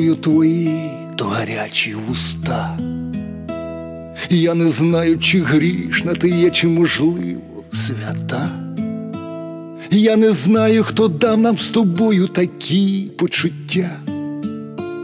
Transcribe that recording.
знаю твої то гарячі вуста. Я не знаю, чи грішна ти є, чи, можливо, свята. Я не знаю, хто дав нам з тобою такі почуття.